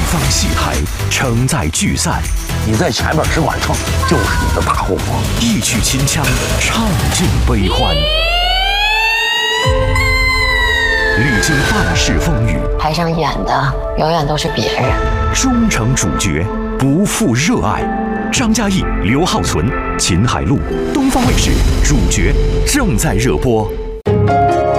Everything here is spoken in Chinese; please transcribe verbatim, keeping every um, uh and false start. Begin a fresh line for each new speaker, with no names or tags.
方戏台，承载聚散。
你在前面只管冲，就是你的大后方。
一曲秦腔，唱尽悲欢。历经半世风雨，
台上演的永远都是别人。
终成主角，不负热爱。张嘉译、刘浩存、秦海璐，东方卫视主角正在热播。